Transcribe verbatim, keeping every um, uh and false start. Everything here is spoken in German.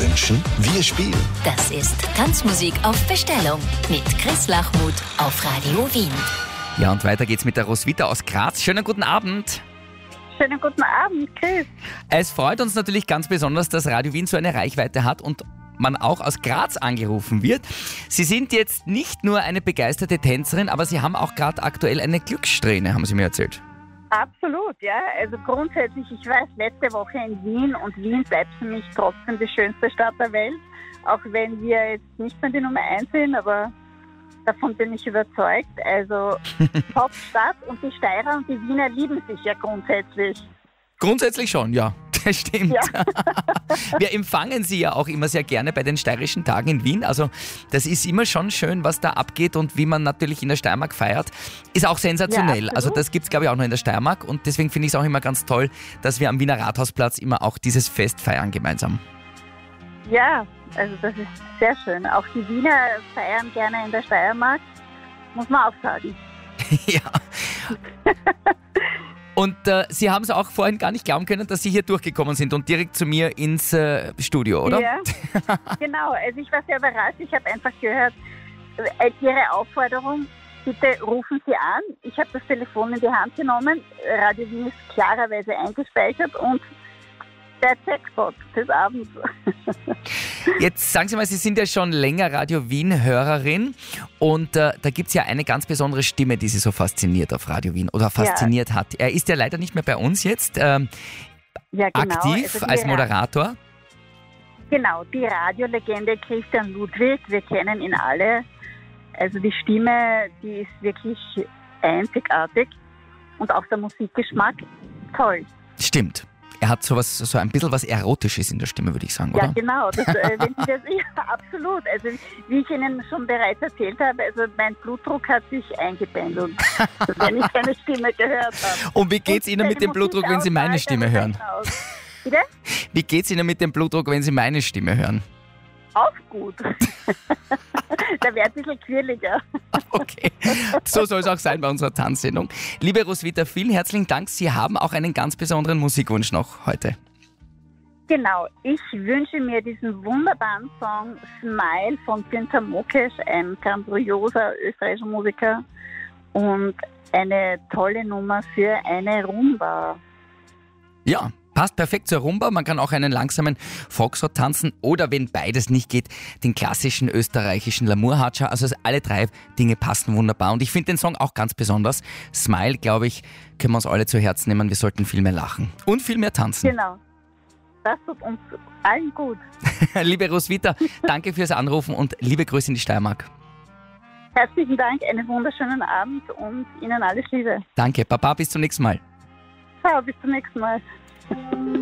wünschen, wir spielen. Das ist Tanzmusik auf Bestellung mit Chris Lachmuth auf Radio Wien. Ja, und weiter geht's mit der Roswitha aus Graz. Schönen guten Abend. Schönen guten Abend, Chris. Es freut uns natürlich ganz besonders, dass Radio Wien so eine Reichweite hat und man auch aus Graz angerufen wird. Sie sind jetzt nicht nur eine begeisterte Tänzerin, aber Sie haben auch gerade aktuell eine Glückssträhne, haben Sie mir erzählt. Absolut, ja. Also grundsätzlich, ich war letzte Woche in Wien und Wien bleibt für mich trotzdem die schönste Stadt der Welt. Auch wenn wir jetzt nicht mehr die Nummer eins sind, aber davon bin ich überzeugt. Also Hauptstadt und die Steirer und die Wiener lieben sich ja grundsätzlich. Grundsätzlich schon, ja. Das stimmt. Ja. Wir empfangen Sie ja auch immer sehr gerne bei den Steirischen Tagen in Wien. Also das ist immer schon schön, was da abgeht und wie man natürlich in der Steiermark feiert. Ist auch sensationell. Ja, also das gibt es, glaube ich, auch noch in der Steiermark. Und deswegen finde ich es auch immer ganz toll, dass wir am Wiener Rathausplatz immer auch dieses Fest feiern gemeinsam. Ja, also das ist sehr schön. Auch die Wiener feiern gerne in der Steiermark, muss man auch sagen. Ja. Und äh, Sie haben es auch vorhin gar nicht glauben können, dass Sie hier durchgekommen sind und direkt zu mir ins äh, Studio, oder? Ja, genau. Also ich war sehr überrascht. Ich habe einfach gehört, äh, Ihre Aufforderung, bitte rufen Sie an. Ich habe das Telefon in die Hand genommen. Radio Wien ist klarerweise eingespeichert und der Jackpot des Abends. Jetzt sagen Sie mal, Sie sind ja schon länger Radio Wien-Hörerin und äh, da gibt es ja eine ganz besondere Stimme, die Sie so fasziniert auf Radio Wien oder fasziniert ja. hat. Er ist ja leider nicht mehr bei uns jetzt ähm, ja, genau. aktiv also als Moderator. Genau, die Radiolegende Christian Ludwig, wir kennen ihn alle. Also die Stimme, die ist wirklich einzigartig und auch der Musikgeschmack toll. Stimmt. Er hat sowas, so ein bisschen was Erotisches in der Stimme, würde ich sagen, oder? Ja, genau. Das, äh, wenn Sie das, ja, absolut. Also wie ich Ihnen schon bereits erzählt habe, also mein Blutdruck hat sich eingependelt, wenn ich seine Stimme gehört habe. Und wie geht's Ihnen mit dem Blutdruck, wenn Sie meine Stimme hören? Bitte? Wie geht's Ihnen mit dem Blutdruck, wenn Sie meine Stimme hören? Auch gut. Da wäre ein bisschen quirliger. Okay, so soll es auch sein bei unserer Tanzsendung. Liebe Roswitha, vielen herzlichen Dank. Sie haben auch einen ganz besonderen Musikwunsch noch heute. Genau, ich wünsche mir diesen wunderbaren Song Smile von Günther Mokesch, ein grandioser österreichischer Musiker, und eine tolle Nummer für eine Rumba. Ja, passt perfekt zur Rumba. Man kann auch einen langsamen Foxtrot tanzen oder, wenn beides nicht geht, den klassischen österreichischen Lamour-Hatscha. Also alle drei Dinge passen wunderbar. Und ich finde den Song auch ganz besonders. Smile, glaube ich, können wir uns alle zu Herzen nehmen. Wir sollten viel mehr lachen und viel mehr tanzen. Genau. Das tut uns allen gut. Liebe Roswitha, danke fürs Anrufen und liebe Grüße in die Steiermark. Herzlichen Dank, einen wunderschönen Abend und Ihnen alles Liebe. Danke, Papa, bis zum nächsten Mal. Ciao, bis zum nächsten Mal.